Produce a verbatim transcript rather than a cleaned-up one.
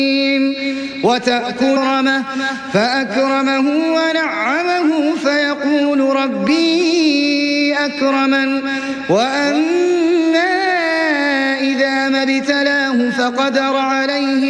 وتأكرمه فأكرمه ونعمه فيقول ربي أكرمن وأما إذا ما ابتلاه فقدر عليه